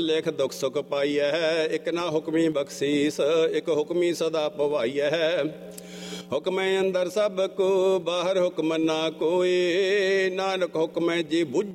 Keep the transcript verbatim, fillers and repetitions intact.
ਲਿਖ ਦੁਖ ਸੁਖ ਪਾਈਐ, ਇੱਕ ਨਾ ਹੁਕਮੀ ਬਖਸ਼ੀਸ, ਇੱਕ ਹੁਕਮੀ ਸਦਾ ਪਵਾਈਐ। ਹੁਕਮੈ ਅੰਦਰ ਸਭ ਕੋ, ਬਾਹਰ ਹੁਕਮ ਨਾ ਕੋਈ, ਨਾਨਕ ਹੁਕਮੈ ਜੀ ਬੁੱਝ